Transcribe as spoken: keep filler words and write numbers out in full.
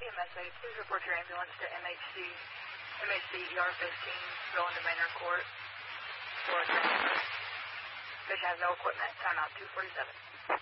M S A, please report your ambulance to M H C, M H C E R fifteen, going to Manor Court for a transfer. Patient has no equipment. Time out two forty-seven.